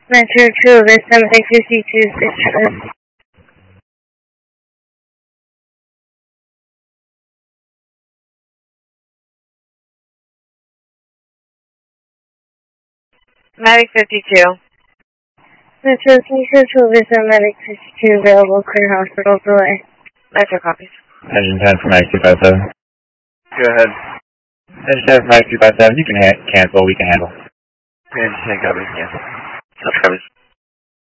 Metro 2 over 752 6. Medic 52. Metro 2 over 7 Medic 52 available, clear hospital delay. Metro copies. Engine 10 for Medic 257. Go ahead. Engine 10 for Medic 257, you can cancel, we can handle. Engine 10 copies, cancel. Copies.